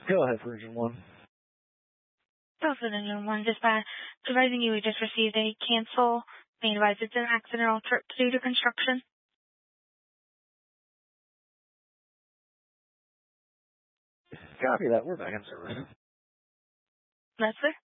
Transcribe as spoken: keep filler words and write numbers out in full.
Go ahead for engine one. Delta Engine one, dispatch. Advising you we just received a cancel. Being advised it's an accidental trip due to construction. Copy that. We're back in service. That's clear.